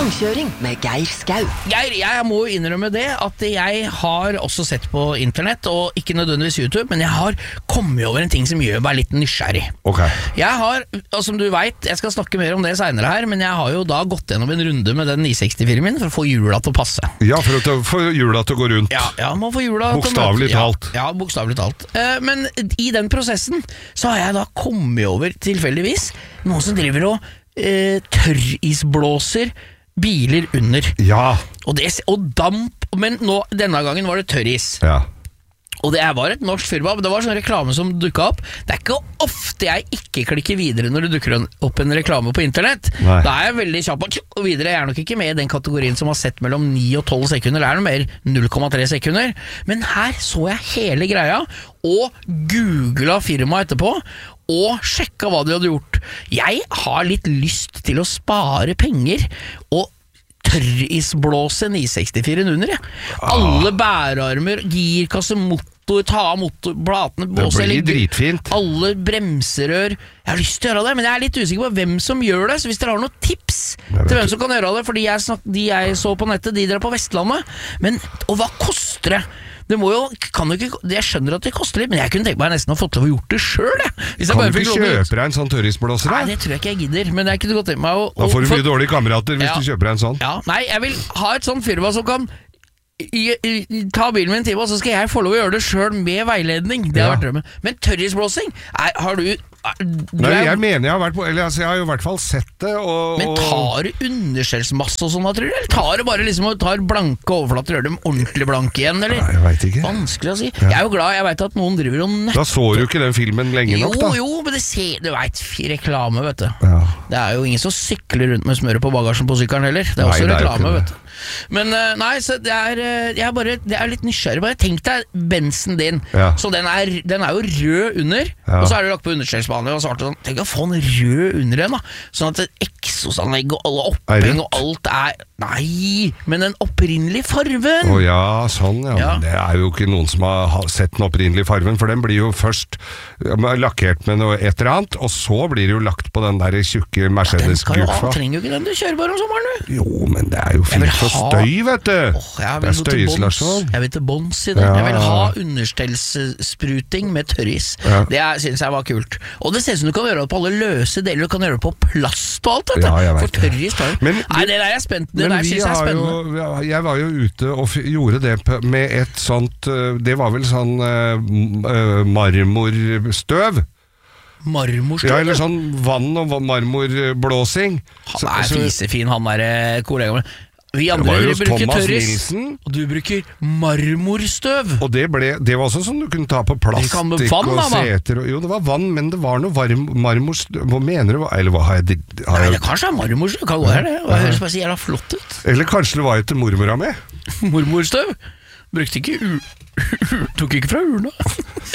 Langkjøring med Geir Skau. Geir, jeg må innrømme det at jeg har også sett på internett, og ikke nødvendigvis YouTube, men jeg har kommet over en ting som gjør meg litt nysgjerrig. Okay. Jeg har, og som du vet, jeg skal snakke mer om det senere her, men jeg har jo da gått gjennom en runde med den 964 min for å få hjula til å passe. Ja, for å få hjula til å gå rundt. Ja, må få hjula til å bokstavelig talt. Ja, bokstavelig talt. Men i den prosessen så har jeg da kommet over tilfeldigvis noen som driver og tørrisblåser biler under. Ja. Og damp, men nå, denne gangen var det tørris. Ja. Og det var et norsk firma, det var sånn reklame som dukket opp. Det er ikke ofte jeg ikke klikker videre når det dukker opp en reklame på internett. Nei. Da er jeg veldig kjapp og videre. Jeg er nok ikke med i den kategorien som har sett mellom 9 og 12 sekunder. Det er noe mer 0,3 sekunder. Men her så jeg hele greia, og googlet firmaet etterpå, og sjekka hva de hadde gjort. Jeg har litt lyst til å spare penger og tørrisblåse 964 under, jeg. Alle bærearmer, girkasse, motor, ta av motorblatene, det blir dritfint. Alle bremserør. Jeg har lyst til å gjøre det, men jeg er litt usikker på hvem som gjør det. Så hvis dere har noen tips til hvem som kan gjøre det, fordi de jeg så på nettet, de dere på Vestlandet. Men, og hva koster det? Det må jo, jeg skjønner at det koster litt, men jeg kunne tenke meg nesten å få til å gjort det selv. Kan du ikke kjøpe deg en sånn tørrisblåser? Nei, det tror jeg ikke jeg gidder, men jeg kunne godt tenke meg da får du mye dårlige kamerater hvis du kjøper deg en sånn. Ja, nei, jeg vil ha et sånt firma som kan ta bilen min til, og så skal jeg få lov å gjøre det selv med veiledning. Det har vært drømmen. Men tørrisblåsing, har du... Nei, jeg mener jeg har vært på, eller altså, jeg har jo i hvert fall sett det Men tar du underskjellsmasse og sånn, tror du? Eller tar du bare liksom og tar blanke overflater og gjør dem ordentlig blanke igjen, eller? Nei, jeg vet ikke. Vanskelig å si. Jeg er jo glad, jeg vet at noen driver og nøtter. Da så du ikke den filmen lenge nok, da. Jo, men du vet, reklame, vet du. Ja. Det er jo ingen som sykler rundt med smøret på bagasjen på sykkelen heller. Det er også reklame, vet du. Men nei, så det er litt nysgjerrig. Bare tenk deg bensen din. Så den er jo rød under, og så er det lagt på underskjellsbehandling og svart. Tenk å få en rød under den, da. Sånn at eksosanlegg og alle oppheng og alt er... Nei, men den opprinnelige farven. Ja, sånn, ja. Men det er jo ikke noen som har sett den opprinnelige farven, for den blir jo først lakkert med noe et eller annet, og så blir det jo lagt på den der tjukke Mercedes-guffa. Den trenger jo ikke den, du kjører bare om sommeren, du. Jo, men det er jo fint for støy, vet du. Det er støyisolasjon. Jeg vil til bånds i det. Jeg vil ha understellsspruting med tørris. Det synes jeg var kult. Og det ser ut som du kan gjøre det på alle løse deler, du kan gjøre det på plast og alt, vet du. For tørris tar jo. Nei, det der er spent. Det der synes jeg er spennende. Jeg var jo ute og gjorde det med et sånt, det var vel sånn marmorstøv. Marmorstøv? Ja, eller sånn vann- og marmorblåsing. Han er fisefin, han der kollegaen. Vi andre bruker tørris, og du bruker marmorstøv. Og det var også sånn du kunne ta på plastikk og seter. Jo, det var vann, men det var noe marmorstøv. Hva mener du? Eller hva har jeg... Nei, det kanskje er marmorstøv, kan gå her det. Det høres bare så jævla flott ut. Eller kanskje det var etter mormora mi. Mormorstøv? Brukte ikke tok ikke fra urna.